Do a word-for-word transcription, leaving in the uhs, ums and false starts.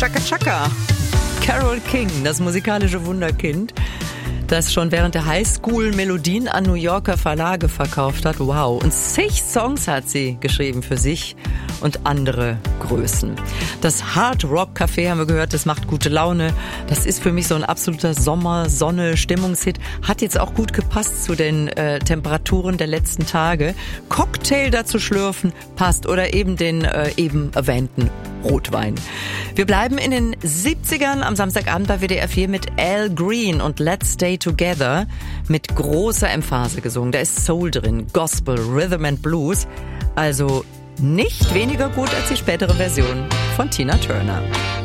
Chaka Chaka. Carole King, das musikalische Wunderkind, das schon während der Highschool Melodien an New Yorker Verlage verkauft hat. Wow. Und zig Songs hat sie geschrieben für sich und andere Größen. Das Hard Rock Café haben wir gehört, das macht gute Laune. Das ist für mich so ein absoluter Sommer-Sonne-Stimmungshit. Hat jetzt auch gut gepasst zu den äh, Temperaturen der letzten Tage. Cocktail dazu schlürfen passt oder eben den äh, eben erwähnten Rotwein. Wir bleiben in den siebzigern am Samstagabend bei W D R vier mit Al Green und Let's Stay Together mit großer Emphase gesungen. Da ist Soul drin, Gospel, Rhythm and Blues. Also nicht weniger gut als die spätere Version von Tina Turner.